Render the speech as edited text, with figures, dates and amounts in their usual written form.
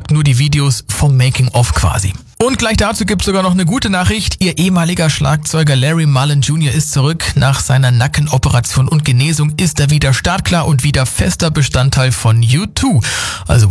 gibt nur die Videos vom Making-of quasi. Und gleich dazu gibt's sogar noch eine gute Nachricht. Ihr ehemaliger Schlagzeuger Larry Mullen Jr. ist zurück. Nach seiner Nackenoperation und Genesung ist er wieder startklar und wieder fester Bestandteil von U2. Also